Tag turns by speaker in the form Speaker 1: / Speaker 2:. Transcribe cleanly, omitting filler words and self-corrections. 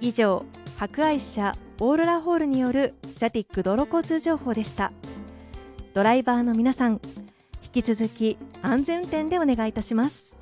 Speaker 1: 以上、博愛社オーロラホールによるジャティック道路交通情報でした。ドライバーの皆さん、引き続き安全運転でお願いいたします。